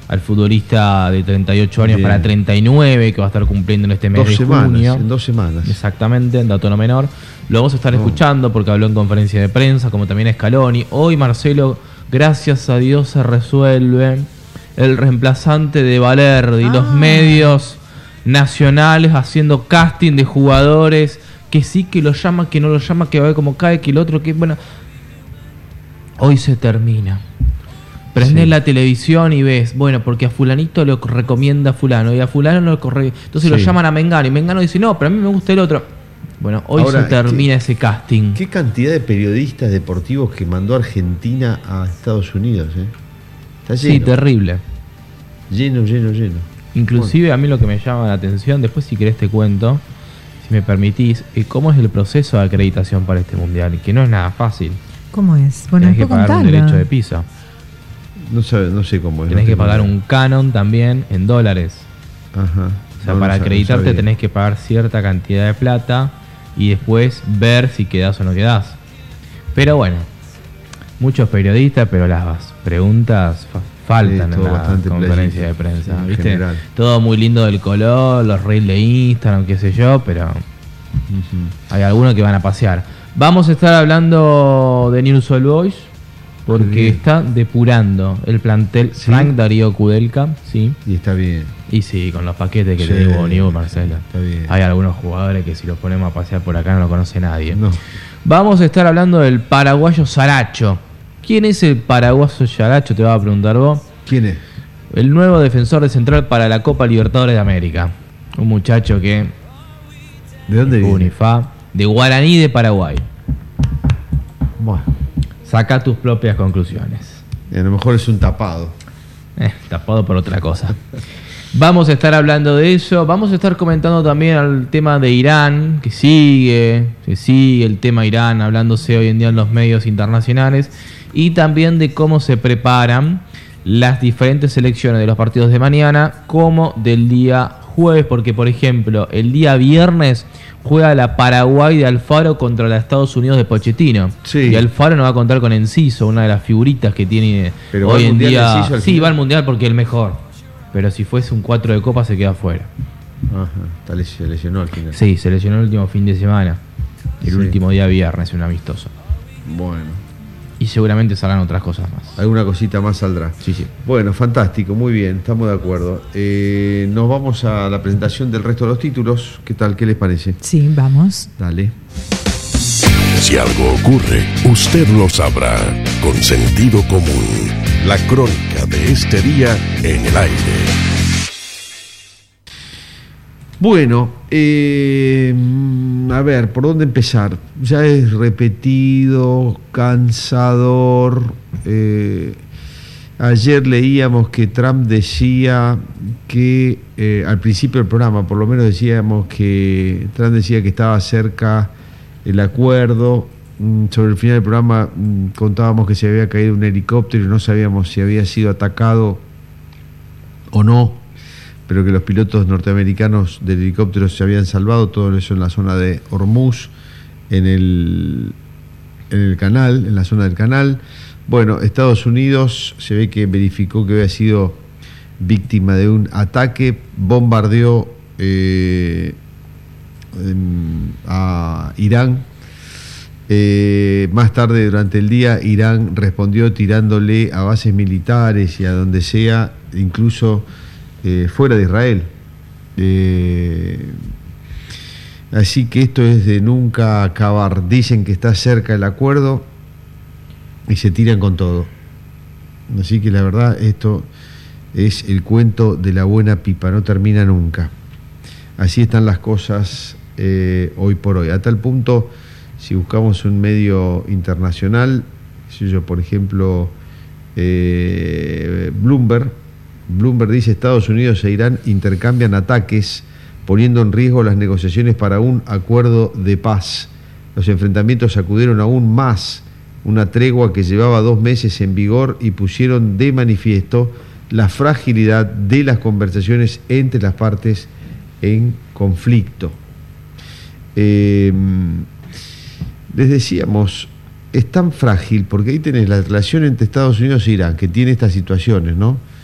al futbolista de 38 años Bien. para 39, que va a estar cumpliendo en este mes de junio. En 2 semanas. Exactamente, en dato no menor. Lo vamos a estar escuchando porque habló en conferencia de prensa, como también Scaloni. Hoy, Marcelo, gracias a Dios se resuelve el reemplazante de Valerdi. Los medios nacionales haciendo casting de jugadores, que sí, que lo llama, que no lo llama, que va a ver cómo cae, que el otro, que bueno. Hoy se termina. Prendés la televisión y ves, bueno, porque a fulanito lo recomienda fulano y a fulano no lo corre. Entonces lo llaman a Mengano y Mengano dice, no, pero a mí me gusta el otro. Bueno, hoy ahora, se termina ese casting. Qué cantidad de periodistas deportivos que mandó Argentina a Estados Unidos, ¿eh? Está lleno. Sí, terrible. Lleno. Inclusive a mí lo que me llama la atención, después si querés te cuento, si me permitís, cómo es el proceso de acreditación para este mundial, que no es nada fácil. ¿Cómo es? Bueno, tenés que pagar un derecho de piso. No sé cómo es. Tenés que pagar un canon también en dólares. Ajá. O sea, para acreditarte tenés que pagar cierta cantidad de plata y después ver si quedás o no quedás. Pero bueno, muchos periodistas, pero las preguntas faltan en la conferencia de prensa. ¿Viste? General. Todo muy lindo del color, los reels de Instagram, qué sé yo, pero hay algunos que van a pasear. Vamos a estar hablando de Newell's Old Boys porque está depurando el plantel. ¿Sí? Frank Darío Kudelka, sí. Y está bien. Y sí, con los paquetes que te digo, Nivo, Marcelo. Está bien. Hay algunos jugadores que si los ponemos a pasear por acá no lo conoce nadie. No. Vamos a estar hablando del paraguayo Saracho. ¿Quién es el paraguayo Saracho? Te vas a preguntar vos. ¿Quién es? El nuevo defensor de central para la Copa Libertadores de América. Un muchacho que... ¿De dónde viene? Unifá, de Guaraní de Paraguay. Bueno. Saca tus propias conclusiones. A lo mejor es un tapado. Tapado por otra cosa. Vamos a estar hablando de eso. Vamos a estar comentando también el tema de Irán, que sigue el tema Irán hablándose hoy en día en los medios internacionales, y también de cómo se preparan las diferentes selecciones de los partidos de mañana como del día jueves, porque por ejemplo el día viernes juega la Paraguay de Alfaro contra la Estados Unidos de Pochettino. Sí. Y Alfaro no va a contar con Enciso, una de las figuritas que tiene. Pero hoy en día. Sí, va al mundial porque es el mejor. Pero si fuese un 4 de copa se queda fuera. Ajá, se lesionó al final. Sí, se lesionó el último fin de semana. El último día viernes, un amistoso. Bueno. Y seguramente saldrán otras cosas más. Alguna cosita más saldrá. Sí. Bueno, fantástico, muy bien, estamos de acuerdo. Nos vamos a la presentación del resto de los títulos. ¿Qué tal? ¿Qué les parece? Sí, vamos. Dale. Si algo ocurre, usted lo sabrá. Con sentido común. La crónica de este día en el aire. Bueno, a ver, ¿por dónde empezar? Ya es repetido, cansador. Ayer leíamos que Trump decía que, al principio del programa, por lo menos decíamos que Trump decía que estaba cerca el acuerdo. Sobre el final del programa contábamos que se había caído un helicóptero y no sabíamos si había sido atacado o no, pero que los pilotos norteamericanos del helicóptero se habían salvado, todo eso en la zona de Hormuz, en el canal, en la zona del canal. Bueno, Estados Unidos se ve que verificó que había sido víctima de un ataque, bombardeó a Irán. Más tarde durante el día Irán respondió tirándole a bases militares y a donde sea, incluso fuera de Israel. Así que esto es de nunca acabar. Dicen que está cerca el acuerdo y se tiran con todo. Así que la verdad esto es el cuento de la buena pipa, no termina nunca. Así están las cosas hoy por hoy, a tal punto. Si buscamos un medio internacional, por ejemplo, Bloomberg dice: Estados Unidos e Irán intercambian ataques, poniendo en riesgo las negociaciones para un acuerdo de paz. Los enfrentamientos sacudieron aún más una tregua que llevaba 2 meses en vigor y pusieron de manifiesto la fragilidad de las conversaciones entre las partes en conflicto. Les decíamos, es tan frágil porque ahí tenés la relación entre Estados Unidos e Irán, que tiene estas situaciones, ¿no?